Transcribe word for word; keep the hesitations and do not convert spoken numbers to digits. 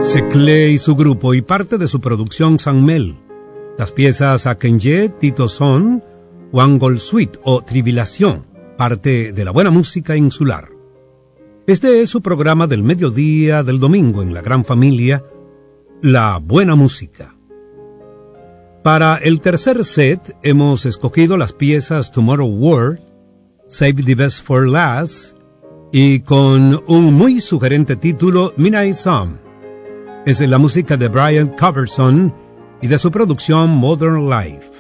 Secle y su grupo y parte de su producción San Mel. Las piezas Akenye, Tito Son, Wangol Suite o Tribilación, parte de la buena música insular. Este es su programa del mediodía del domingo en la gran familia, La Buena Música. Para el tercer set hemos escogido las piezas Tomorrow War, Save the Best for Last y con un muy sugerente título Midnight Sun. Es la música de Brian Coverson y de su producción Modern Life.